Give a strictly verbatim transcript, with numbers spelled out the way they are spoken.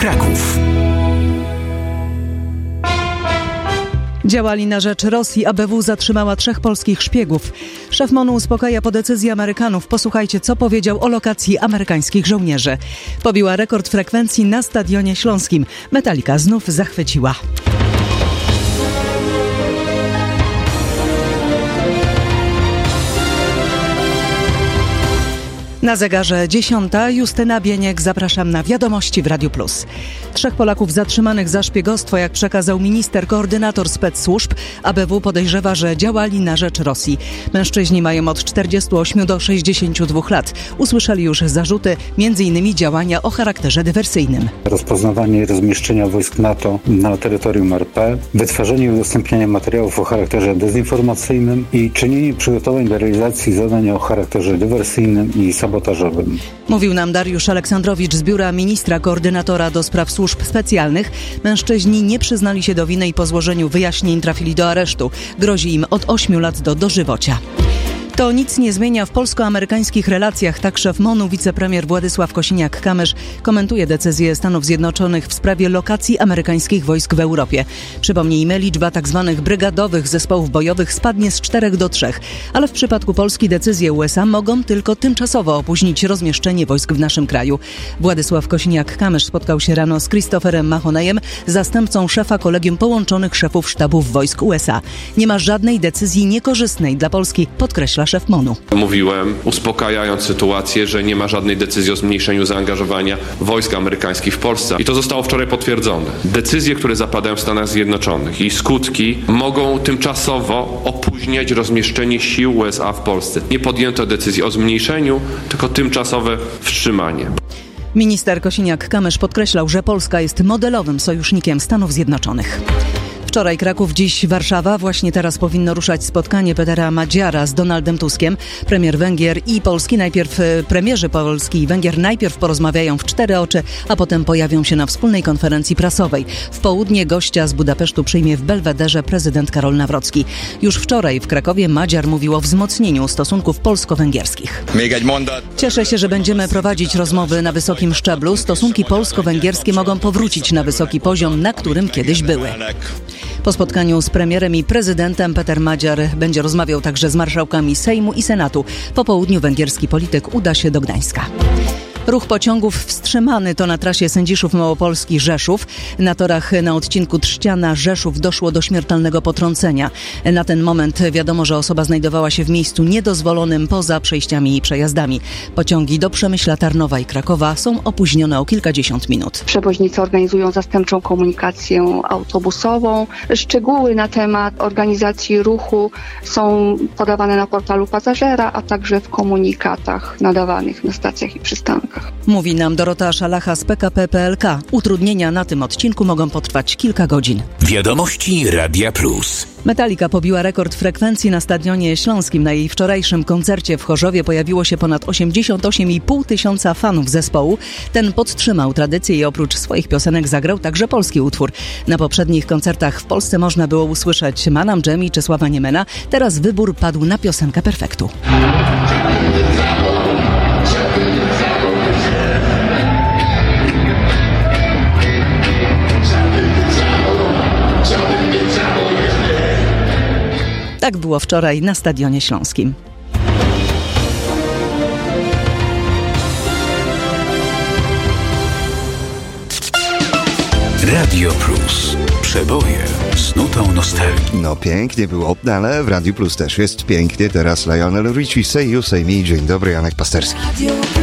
Kraków. Działali na rzecz Rosji, A B W zatrzymała trzech polskich szpiegów. Szef MONU uspokaja po decyzji Amerykanów. Posłuchajcie, co powiedział o lokacji amerykańskich żołnierzy. Pobiła rekord frekwencji na Stadionie Śląskim. Metallica znów zachwyciła. Na zegarze dziesiąta. Justyna Bieniek, zapraszam na Wiadomości w Radiu Plus. Trzech Polaków zatrzymanych za szpiegostwo, jak przekazał minister, koordynator specsłużb. A B W podejrzewa, że działali na rzecz Rosji. Mężczyźni mają od czterdziestu ośmiu do sześćdziesięciu dwóch lat. Usłyszeli już zarzuty, między innymi działania o charakterze dywersyjnym. Rozpoznawanie i rozmieszczenia wojsk NATO na terytorium R P, wytwarzanie i udostępnianie materiałów o charakterze dezinformacyjnym i czynienie przygotowań do realizacji zadań o charakterze dywersyjnym i sabotażowym. Mówił nam Dariusz Aleksandrowicz z biura ministra koordynatora do spraw służb specjalnych. Mężczyźni nie przyznali się do winy i po złożeniu wyjaśnień trafili do aresztu. Grozi im od ośmiu lat do dożywocia. To nic nie zmienia w polsko-amerykańskich relacjach. Tak szef MONU, wicepremier Władysław Kosiniak-Kamysz komentuje decyzję Stanów Zjednoczonych w sprawie lokacji amerykańskich wojsk w Europie. Przypomnijmy, liczba tzw. brygadowych zespołów bojowych spadnie z czterech do trzech. Ale w przypadku Polski decyzje U S A mogą tylko tymczasowo opóźnić rozmieszczenie wojsk w naszym kraju. Władysław Kosiniak-Kamysz spotkał się rano z Christopherem Mahoneyem, zastępcą szefa Kolegium Połączonych Szefów Sztabów Wojsk U S A. Nie ma żadnej decyzji niekorzystnej dla Polski, podkreśla szef MONU. Mówiłem, uspokajając sytuację, że nie ma żadnej decyzji o zmniejszeniu zaangażowania wojsk amerykańskich w Polsce. I to zostało wczoraj potwierdzone. Decyzje, które zapadają w Stanach Zjednoczonych i skutki mogą tymczasowo opóźniać rozmieszczenie sił U S A w Polsce. Nie podjęto decyzji o zmniejszeniu, tylko tymczasowe wstrzymanie. Minister Kosiniak-Kamysz podkreślał, że Polska jest modelowym sojusznikiem Stanów Zjednoczonych. Wczoraj Kraków, dziś Warszawa. Właśnie teraz powinno ruszać spotkanie Petera Madziara z Donaldem Tuskiem. Premier Węgier i Polski, najpierw premierzy Polski i Węgier najpierw porozmawiają w cztery oczy, a potem pojawią się na wspólnej konferencji prasowej. W południe gościa z Budapesztu przyjmie w Belwederze prezydent Karol Nawrocki. Już wczoraj w Krakowie Madziar mówił o wzmocnieniu stosunków polsko-węgierskich. Cieszę się, że będziemy prowadzić rozmowy na wysokim szczeblu. Stosunki polsko-węgierskie mogą powrócić na wysoki poziom, na którym kiedyś były. Po spotkaniu z premierem i prezydentem Peter Madziar będzie rozmawiał także z marszałkami Sejmu i Senatu. Po południu węgierski polityk uda się do Gdańska. Ruch pociągów wstrzymany to na trasie Sędziszów-Małopolski-Rzeszów. Na torach na odcinku Trzciana-Rzeszów doszło do śmiertelnego potrącenia. Na ten moment wiadomo, że osoba znajdowała się w miejscu niedozwolonym poza przejściami i przejazdami. Pociągi do Przemyśla, Tarnowa i Krakowa są opóźnione o kilkadziesiąt minut. Przewoźnicy organizują zastępczą komunikację autobusową. Szczegóły na temat organizacji ruchu są podawane na portalu pasażera, a także w komunikatach nadawanych na stacjach i przystankach. Mówi nam Dorota Szalacha z P K P P L K. Utrudnienia na tym odcinku mogą potrwać kilka godzin. Wiadomości Radia Plus. Metallica pobiła rekord frekwencji na Stadionie Śląskim. Na jej wczorajszym koncercie w Chorzowie pojawiło się ponad osiemdziesiąt osiem i pół tysiąca fanów zespołu. Ten podtrzymał tradycję i oprócz swoich piosenek zagrał także polski utwór. Na poprzednich koncertach w Polsce można było usłyszeć Manam Dżemi czy Sława Niemena. Teraz wybór padł na piosenkę Perfektu. Tak było wczoraj na Stadionie Śląskim. Radio Plus. Przeboje z nutą nostalgii. No pięknie było, ale w Radiu Plus też jest pięknie. Teraz Lionel Richie, Say You, Say Me. Dzień dobry, Janek Pasterski.